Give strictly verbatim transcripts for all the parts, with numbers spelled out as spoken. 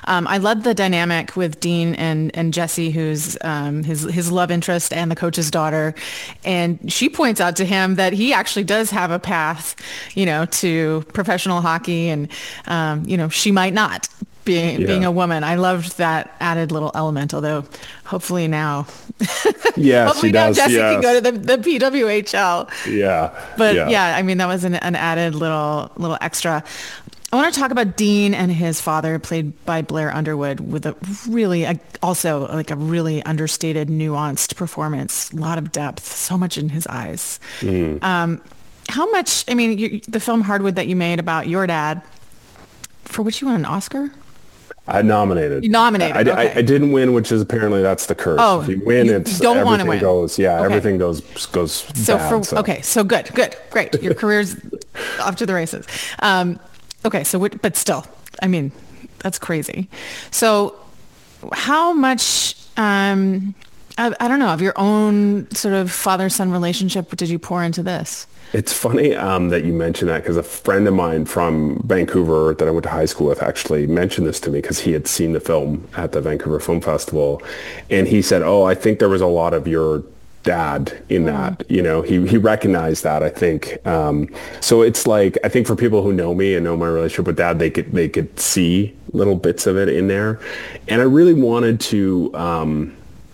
Um, I love the dynamic with Dean and, and Jesse, who's um, his, his love interest and the coach's daughter. And she points out to him that he actually does have a path, you know, to professional hockey. And, um, you know, she might not. Being, yeah. being a woman. I loved that added little element, although hopefully now, yeah, hopefully she now does. Jesse Yes. can go to the, the P W H L. Yeah. But yeah. yeah, I mean, that was an, an added little, little extra. I want to talk about Dean and his father, played by Blair Underwood, with a really, a, also like a really understated, nuanced performance, a lot of depth, so much in his eyes. Mm. Um, how much, I mean, you, the film Hardwood that you made about your dad, for which you won an Oscar? I nominated. You nominated. I, okay. I, I didn't win, which is apparently that's the curse. Oh, if you win, you it's don't everything win. goes. Yeah, okay. everything goes goes so bad. For, so okay, so good, good, great. Your career's off to the races. Um, okay, so but still, I mean, that's crazy. So, how much? Um, I, I don't know, of your own sort of father-son relationship did you pour into this? It's funny um, that you mentioned that, because a friend of mine from Vancouver that I went to high school with actually mentioned this to me, because he had seen the film at the Vancouver Film Festival. And he said, oh, I think there was a lot of your dad in that. Mm. You know, he, he recognized that, I think. Um, so it's like, I think for people who know me and know my relationship with dad, they could, they could see little bits of it in there. And I really wanted to... Um,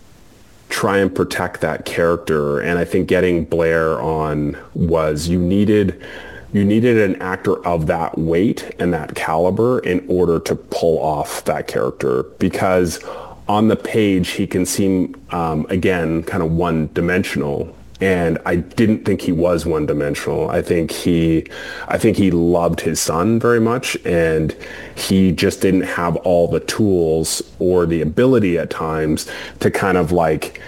try and protect that character. And I think getting Blair on was you needed you needed an actor of that weight and that caliber in order to pull off that character, because on the page he can seem um, again kind of one-dimensional. And I didn't think he was one-dimensional. I think he, I think he loved his son very much, and he just didn't have all the tools or the ability at times to kind of like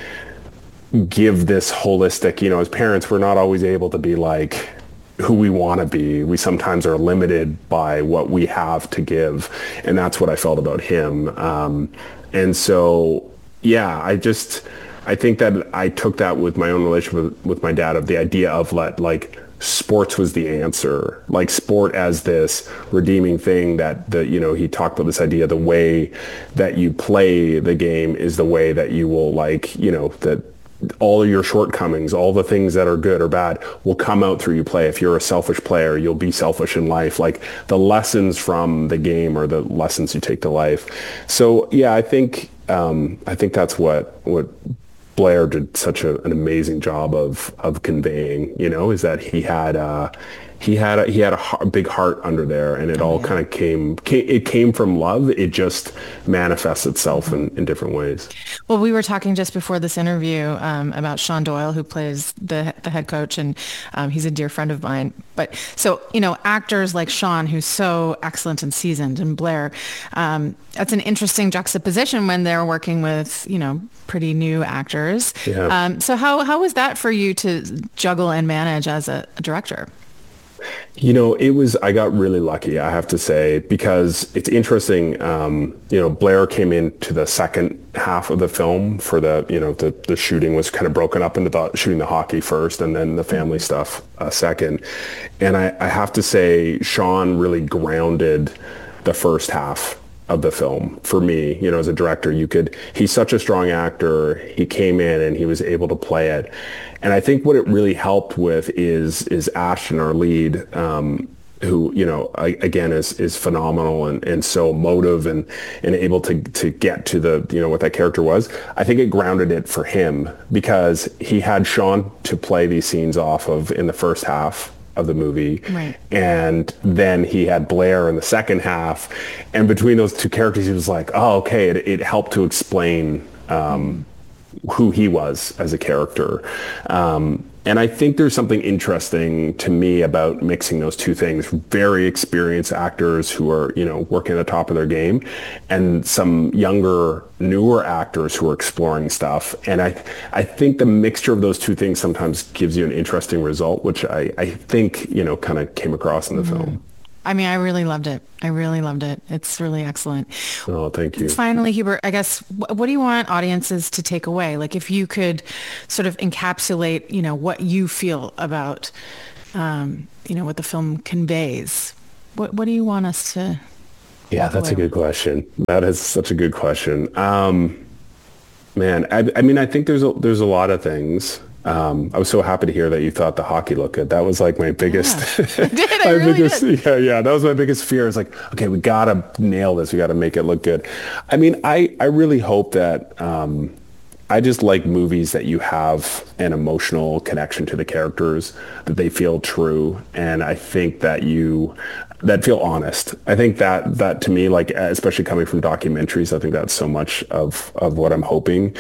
give this holistic. You know, as parents, we're not always able to be like who we want to be. We sometimes are limited by what we have to give, and that's what I felt about him. Um, and so, yeah, I just. I think that I took that with my own relationship with, with my dad, of the idea of let, like sports was the answer, like sport as this redeeming thing that the, you know, he talked about this idea, the way that you play the game is the way that you will, like, you know, that all of your shortcomings, all the things that are good or bad will come out through you play. If you're a selfish player, you'll be selfish in life. Like the lessons from the game are the lessons you take to life. So yeah, I think, um, I think that's what, what, Blair did such a, an amazing job of of conveying, you know, is that he had uh, he had a, he had a, a big heart under there, and it oh, all yeah. kind of came, came it came from love. It just manifests itself mm-hmm. in, in different ways. Well, we were talking just before this interview um, about Sean Doyle, who plays the the head coach, and um, he's a dear friend of mine. But so, you know, actors like Sean, who's so excellent and seasoned, and Blair, um, that's an interesting juxtaposition when they're working with, you know, pretty new actors. Yeah. Um, so how, how was that for you to juggle and manage as a, a director? You know, it was, I got really lucky, I have to say, because it's interesting. Um, you know, Blair came into the second half of the film for the, you know, the, the shooting was kind of broken up into the shooting the hockey first and then the family stuff uh, second. And I, I have to say, Sean really grounded the first half of the film for me. You know, as a director, you could, he's such a strong actor. He came in and he was able to play it. And I think what it really helped with is, is Ashton, our lead, um, who, you know, I, again, is, is phenomenal and, and so emotive and, and able to, to get to the, you know, what that character was. I think it grounded it for him because he had Sean to play these scenes off of in the first half of the movie. Right. And then he had Blair in the second half. And between those two characters, he was like, oh, okay, it, it helped to explain um, who he was as a character. Um, and I think there's something interesting to me about mixing those two things. Very experienced actors who are, you know, working at the top of their game, and some younger, newer actors who are exploring stuff. And I, I think the mixture of those two things sometimes gives you an interesting result, which I, I think, you know, kind of came across in the mm-hmm. film. I mean, I really loved it. I really loved it. It's really excellent. Oh, thank you. Finally, Hubert, I guess, what do you want audiences to take away? Like, if you could sort of encapsulate, you know, what you feel about, um, you know, what the film conveys, what what do you want us to Yeah, that's a good question. That is such a good question. Um, man, I, I mean, I think there's a, there's a lot of things. Um, I was so happy to hear that you thought the hockey looked good. That was like my biggest, yeah. I did, I my really biggest, did. yeah, yeah. That was my biggest fear. It's like, okay, we gotta nail this. We gotta make it look good. I mean, I, I really hope that, um, I just like movies that you have an emotional connection to the characters, that they feel true. And I think that you, that feel honest. I think that, that to me, like, especially coming from documentaries, I think that's so much of, of what I'm hoping.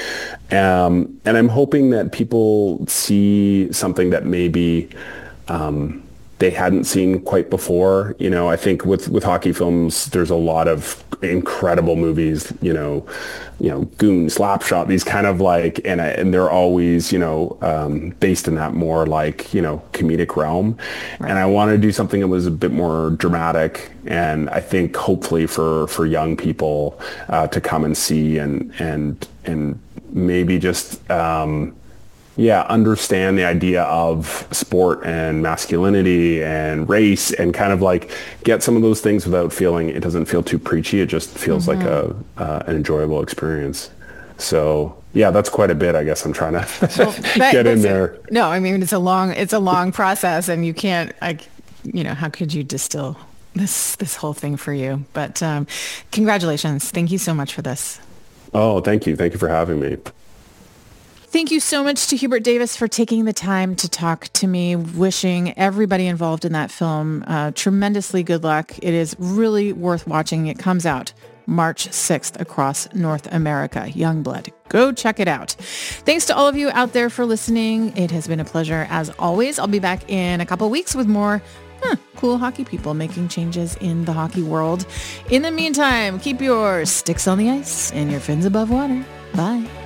Um, and I'm hoping that people see something that maybe, um, they hadn't seen quite before. You know, I think with, with hockey films, there's a lot of incredible movies, you know, you know, Goon, Slapshot, these kind of like, and, and they're always, you know, um, based in that more like, you know, comedic realm. Right. And I want to do something that was a bit more dramatic. And I think hopefully for, for young people uh, to come and see and, and, and maybe just, um, yeah, understand the idea of sport and masculinity and race and kind of like get some of those things without feeling, it doesn't feel too preachy. It just feels mm-hmm. like a uh, an enjoyable experience. So yeah, that's quite a bit. I guess I'm trying to well, that, get in there. A, no, I mean, it's a long, it's a long process and you can't, I, you know, how could you distill this, this whole thing for you? But um, congratulations. Thank you so much for this. Oh, thank you. Thank you for having me. Thank you so much to Hubert Davis for taking the time to talk to me, wishing everybody involved in that film uh, tremendously good luck. It is really worth watching. It comes out March sixth across North America. Youngblood. Go check it out. Thanks to all of you out there for listening. It has been a pleasure as always. I'll be back in a couple of weeks with more huh, cool hockey people making changes in the hockey world. In the meantime, keep your sticks on the ice and your fins above water. Bye.